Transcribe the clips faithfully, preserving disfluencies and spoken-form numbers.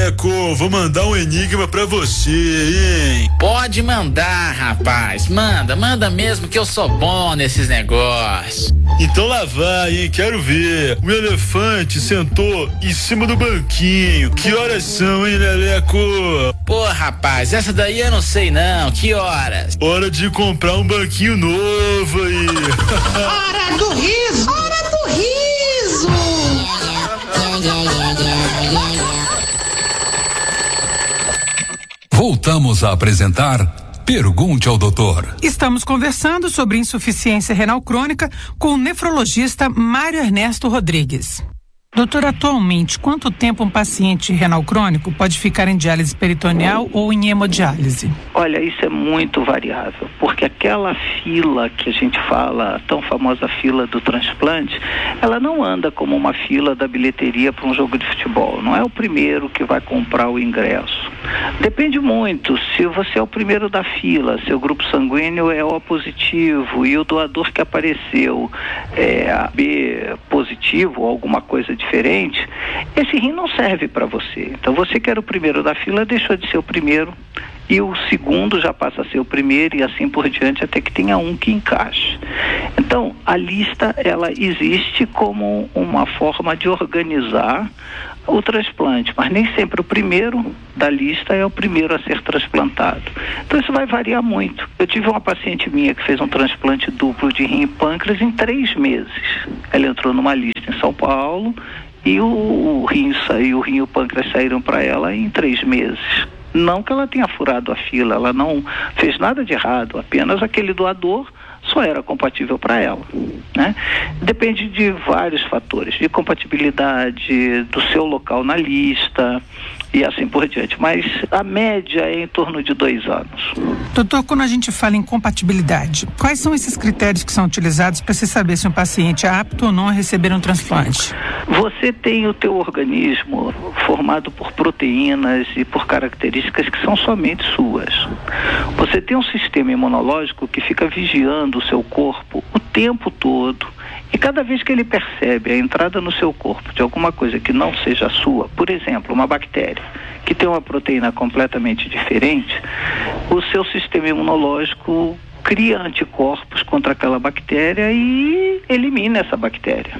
Leleco, vou mandar um enigma pra você, hein? Pode mandar, rapaz. Manda, manda mesmo que eu sou bom nesses negócios. Então lá vai, hein? Quero ver. Um elefante sentou em cima do banquinho. Que horas são, hein, Leleco? Pô, rapaz, essa daí eu não sei não. Que horas? Hora de comprar um banquinho novo aí. Hora do riso! Hora do riso! Voltamos a apresentar Pergunte ao Doutor. Estamos conversando sobre insuficiência renal crônica com o nefrologista Mário Ernesto Rodrigues. Doutor, atualmente, quanto tempo um paciente renal crônico pode ficar em diálise peritoneal ou em hemodiálise? Olha, isso é muito variável, porque aquela fila que a gente fala, a tão famosa fila do transplante, ela não anda como uma fila da bilheteria para um jogo de futebol. Não é o primeiro que vai comprar o ingresso. Depende muito. Se você é o primeiro da fila, seu grupo sanguíneo é O positivo e o doador que apareceu é A B positivo ou alguma coisa diferente, esse rim não serve para você. Então você que era o primeiro da fila deixou de ser o primeiro e o segundo já passa a ser o primeiro e assim por diante até que tenha um que encaixe. Então a lista ela existe como uma forma de organizar o transplante, mas nem sempre o primeiro da lista é o primeiro a ser transplantado. Então isso vai variar muito. Eu tive uma paciente minha que fez um transplante duplo de rim e pâncreas em três meses. Ela entrou numa lista em São Paulo e o, o rim e o rim e o pâncreas saíram para ela em três meses. Não que ela tenha furado a fila, ela não fez nada de errado, apenas aquele doador só era compatível para ela, né? Depende de vários fatores, de compatibilidade, do seu local na lista e assim por diante, mas a média é em torno de dois anos. Doutor, quando a gente fala em compatibilidade, quais são esses critérios que são utilizados para se saber se um paciente é apto ou não a receber um transplante? Você tem o teu organismo formado por proteínas e por características que são somente suas. Você tem um sistema imunológico que fica vigiando o seu corpo o tempo todo e cada vez que ele percebe a entrada no seu corpo de alguma coisa que não seja sua, por exemplo, uma bactéria que tem uma proteína completamente diferente, o seu sistema imunológico cria anticorpos contra aquela bactéria e elimina essa bactéria.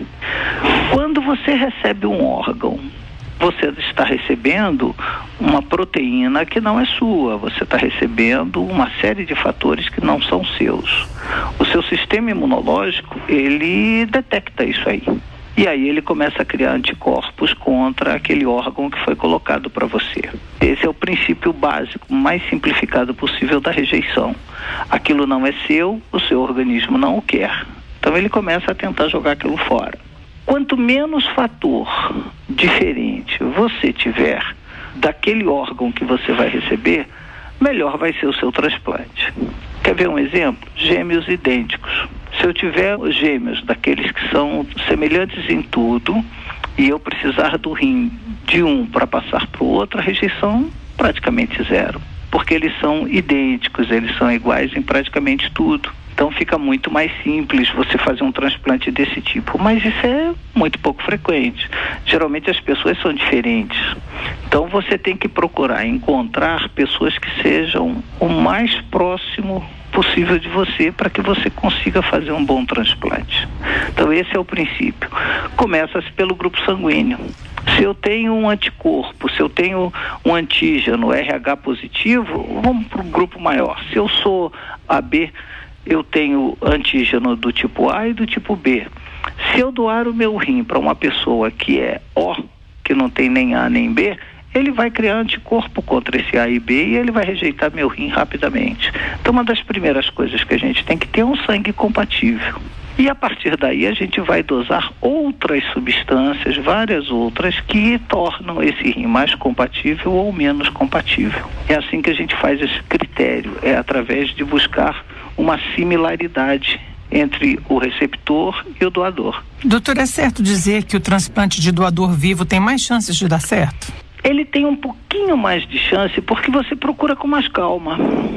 Quando você recebe um órgão, você está recebendo uma proteína que não é sua, você está recebendo uma série de fatores que não são seus. O seu sistema imunológico, ele detecta isso aí. E aí ele começa a criar anticorpos contra aquele órgão que foi colocado para você. Esse é o princípio básico, mais simplificado possível da rejeição. Aquilo não é seu, o seu organismo não o quer. Então ele começa a tentar jogar aquilo fora. Quanto menos fator diferente você tiver daquele órgão que você vai receber, melhor vai ser o seu transplante. Quer ver um exemplo? Gêmeos idênticos. Se eu tiver gêmeos daqueles que são semelhantes em tudo e eu precisar do rim de um para passar para o outro, a rejeição praticamente zero, porque eles são idênticos, eles são iguais em praticamente tudo. Então fica muito mais simples você fazer um transplante desse tipo, mas isso é muito pouco frequente. Geralmente as pessoas são diferentes. Então você tem que procurar encontrar pessoas que sejam o mais próximo possível de você para que você consiga fazer um bom transplante. Então esse é o princípio. Começa-se pelo grupo sanguíneo. Se eu tenho um anticorpo, se eu tenho um antígeno R H positivo, vamos para o grupo maior. Se eu sou A B, eu tenho antígeno do tipo A e do tipo B. Se eu doar o meu rim para uma pessoa que é O, que não tem nem A nem B, ele vai criar anticorpo contra esse A e B e ele vai rejeitar meu rim rapidamente. Então uma das primeiras coisas que a gente tem que ter é um sangue compatível. E a partir daí a gente vai dosar outras substâncias, várias outras, que tornam esse rim mais compatível ou menos compatível. É assim que a gente faz esse critério, é através de buscar uma similaridade entre o receptor e o doador. Doutor, é certo dizer que o transplante de doador vivo tem mais chances de dar certo? Ele tem um pouquinho mais de chance porque você procura com mais calma.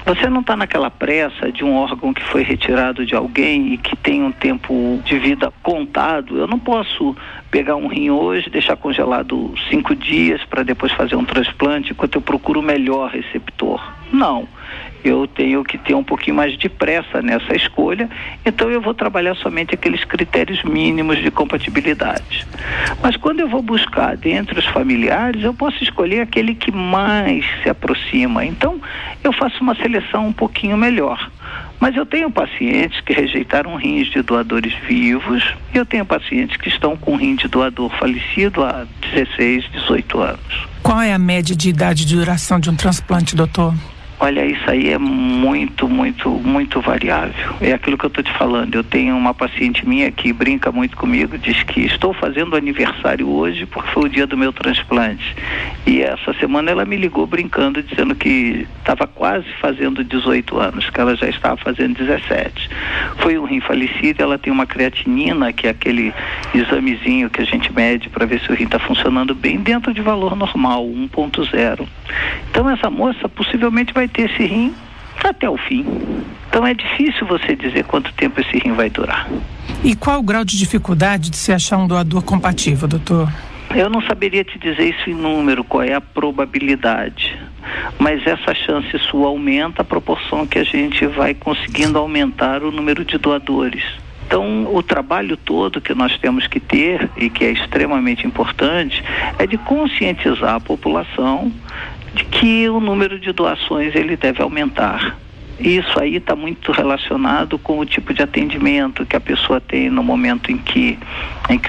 Você não está naquela pressa de um órgão que foi retirado de alguém e que tem um tempo de vida contado. Eu não posso pegar um rim hoje, deixar congelado cinco dias para depois fazer um transplante enquanto eu procuro o melhor receptor. Não. Eu tenho que ter um pouquinho mais de pressa nessa escolha, então eu vou trabalhar somente aqueles critérios mínimos de compatibilidade. Mas quando eu vou buscar dentre os familiares, eu posso escolher aquele que mais se aproxima. Então, eu faço uma seleção um pouquinho melhor. Mas eu tenho pacientes que rejeitaram rins de doadores vivos e eu tenho pacientes que estão com rim de doador falecido há dezesseis, dezoito anos. Qual é a média de idade de duração de um transplante, doutor? Olha, isso aí é muito, muito, muito variável. É aquilo que eu estou te falando. Eu tenho uma paciente minha que brinca muito comigo, diz que estou fazendo aniversário hoje porque foi o dia do meu transplante. E essa semana ela me ligou brincando, dizendo que estava quase fazendo dezoito anos, que ela já estava fazendo dezessete. Foi um rim falecido, ela tem uma creatinina, que é aquele examezinho que a gente mede para ver se o rim está funcionando bem, dentro de valor normal, um ponto zero. Então essa moça possivelmente vai ter esse rim até o fim. Então é difícil você dizer quanto tempo esse rim vai durar. E qual o grau de dificuldade de se achar um doador compatível, doutor? Eu não saberia te dizer isso em número, qual é a probabilidade. Mas essa chance sua aumenta à proporção que a gente vai conseguindo aumentar o número de doadores. Então, o trabalho todo que nós temos que ter, e que é extremamente importante, é de conscientizar a população de que o número de doações ele deve aumentar. Isso aí está muito relacionado com o tipo de atendimento que a pessoa tem no momento em que, em que